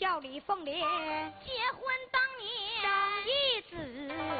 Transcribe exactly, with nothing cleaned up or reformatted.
叫李凤莲结婚当年生一子。